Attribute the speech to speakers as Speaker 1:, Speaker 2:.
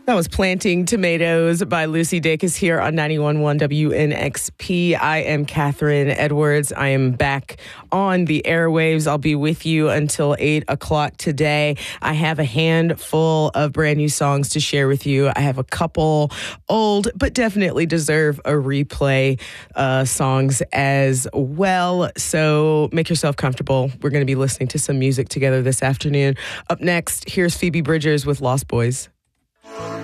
Speaker 1: That was Planting Tomatoes by Lucy Dacus here on 91.1 WNXP. I am Catherine Edwards. I am back on the airwaves. I'll be with you until 8 o'clock today. I have a handful of brand new songs to share with you. I have a couple old, but definitely deserve a replay songs as well. So make yourself comfortable. We're going to be listening to some music together this afternoon. Up next, here's Phoebe Bridgers with Lost Boys.